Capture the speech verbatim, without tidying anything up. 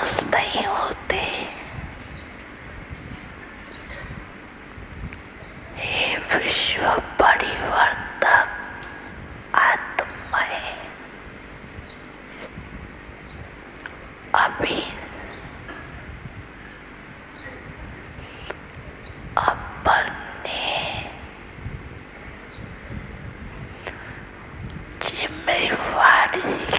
महसूस नहीं होते। हे विश्व परिवर्तक आत्माएं, अभी अपने जिम्मेवारी